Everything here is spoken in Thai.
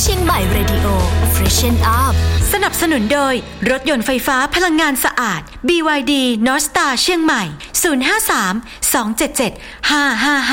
ชียงใหม่เรดิโอ Freshen Up สนับสนุนโดยรถยนต์ไฟฟ้าพลังงานสะอาด BYD North Star เชียงใหม่053 277 555